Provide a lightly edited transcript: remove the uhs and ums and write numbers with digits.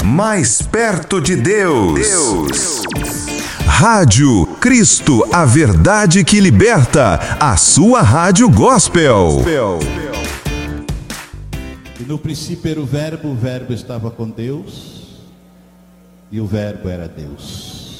Mais perto de Deus. Rádio Cristo, a verdade que liberta. A sua rádio gospel. E no princípio era o verbo estava com Deus, e o verbo era Deus.